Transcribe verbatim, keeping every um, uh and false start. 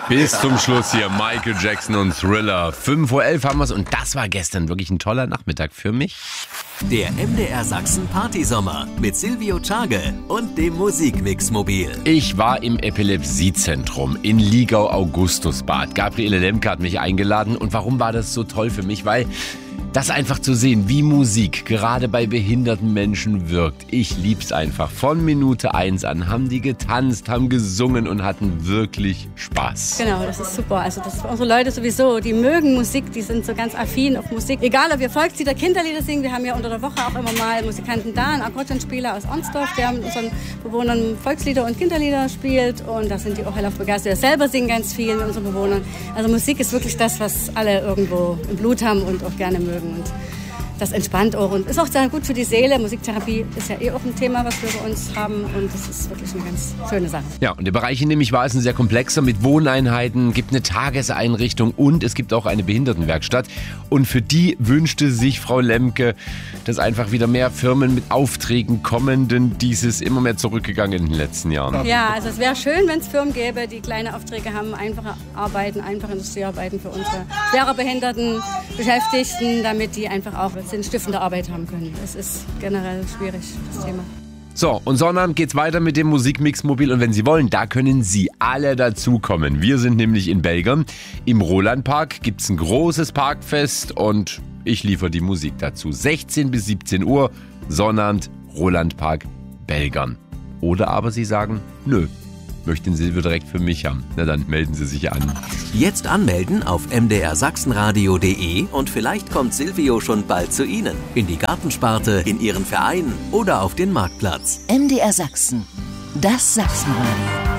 Bis zum Schluss hier Michael Jackson und Thriller. fünf Uhr elf haben wir es und das war gestern wirklich ein toller Nachmittag für mich. Der M D R Sachsen Partysommer mit Silvio Czage und dem Musikmix-Mobil. Ich war im Epilepsiezentrum in Liegau-Augustusbad. Gabriele Lemke hat mich eingeladen. Und warum war das so toll für mich? Weil das einfach zu sehen, wie Musik gerade bei behinderten Menschen wirkt. Ich lieb's einfach. Von Minute eins an haben die getanzt, haben gesungen und hatten wirklich Spaß. Genau, das ist super. Also das unsere Leute sowieso, die mögen Musik, die sind so ganz affin auf Musik. Egal, ob wir Volkslieder, Kinderlieder singen, wir haben ja unter der Woche auch immer mal Musikanten da, einen Akkordeonspieler aus Arnsdorf, der mit unseren Bewohnern Volkslieder und Kinderlieder spielt. Und da sind die auch hellauf begeistert. Wir selber singen ganz viel mit unseren Bewohnern. Also Musik ist wirklich das, was alle irgendwo im Blut haben und auch gerne mögen. Und das entspannt auch und ist auch sehr gut für die Seele. Musiktherapie ist ja eh auch ein Thema, was wir bei uns haben und das ist wirklich eine ganz schöne Sache. Ja, und der Bereich, in dem ich war, ist ein sehr komplexer mit Wohneinheiten, gibt eine Tageseinrichtung und es gibt auch eine Behindertenwerkstatt. Und für die wünschte sich Frau Lemke, dass einfach wieder mehr Firmen mit Aufträgen kommen, denn dies ist immer mehr zurückgegangen in den letzten Jahren. Ja, also es wäre schön, wenn es Firmen gäbe, die kleine Aufträge haben, einfache Arbeiten, einfache Industriearbeiten für unsere schwerer behinderten Beschäftigten, damit die einfach auch sinnstiftende Arbeit haben können. Das ist generell schwierig, das Thema. So, und Sonnabend geht's weiter mit dem Musikmix-Mobil und wenn Sie wollen, da können Sie alle dazukommen. Wir sind nämlich in Belgern. Im Rolandpark gibt's ein großes Parkfest und ich liefere die Musik dazu. sechzehn bis siebzehn Uhr, Sonnabend, Rolandpark, Belgern. Oder aber Sie sagen, nö, möchten Silvio direkt für mich haben. Na dann melden Sie sich an. Jetzt anmelden auf m d r sachsenradio punkt d e und vielleicht kommt Silvio schon bald zu Ihnen. In die Gartensparte, in Ihren Verein oder auf den Marktplatz. M D R Sachsen, das Sachsenradio.